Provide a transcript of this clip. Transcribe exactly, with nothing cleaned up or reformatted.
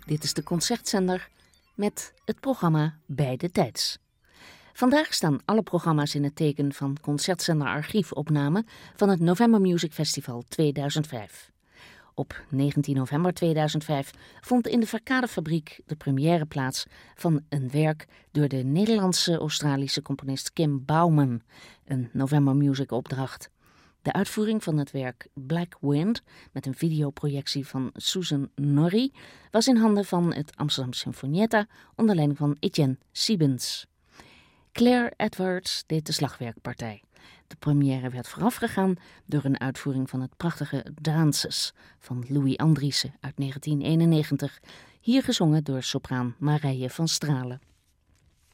Dit is de Concertzender met het programma Bij de Tijds. Vandaag staan alle programma's in het teken van Concertzender archiefopname van het November Music Festival tweeduizend vijf. Op negentien november tweeduizend vijf vond in de Verkadefabriek de première plaats van een werk door de Nederlandse-Australische componist Kim Bouwman, een November Music opdracht. De uitvoering van het werk Black Wind, met een videoprojectie van Susan Norrie, was in handen van het Amsterdam Sinfonietta onder leiding van Etienne Siebens. Claire Edwards deed de slagwerkpartij. De première werd voorafgegaan door een uitvoering van het prachtige Dances van Louis Andriessen uit negentien eenennegentig, hier gezongen door sopraan Marije van Stralen.